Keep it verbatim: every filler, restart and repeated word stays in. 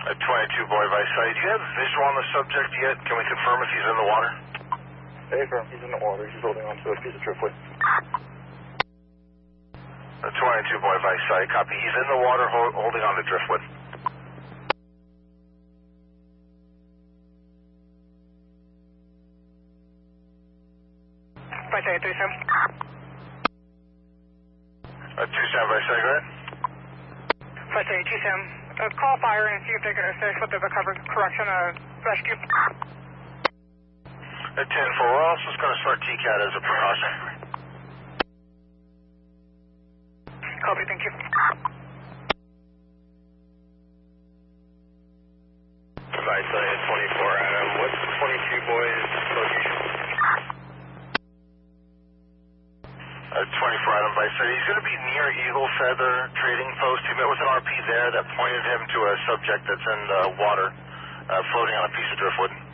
A twenty-two boy by site. Do you have visual on the subject yet? Can we confirm if he's in the water? Hey, firm, he's in the water. He's holding onto a piece of driftwood. A twenty-two boy by site. Copy. He's in the water ho holding on to driftwood. By site, three seven. A two seven by site, go ahead. By site, two seven. Uh, call fire and see if they can assist with the recovery correction uh, rescue. A ten four. We're also just going to start T CAT as a precaution. Copy, thank you. By site, twenty-four Adam. What's the twenty-two boy's location? A twenty-four Adam by site. He's going to be near Eagle Feather Trading Post. He met with an R P there that pointed him to a subject that's in the water, uh, floating on a piece of driftwood.